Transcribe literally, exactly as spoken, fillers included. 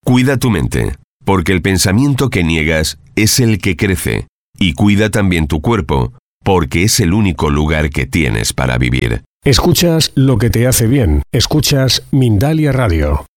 Cuida tu mente, porque el pensamiento que niegas es el que crece. Y cuida también tu cuerpo, porque es el único lugar que tienes para vivir. Escuchas lo que te hace bien. Escuchas Mindalia Radio.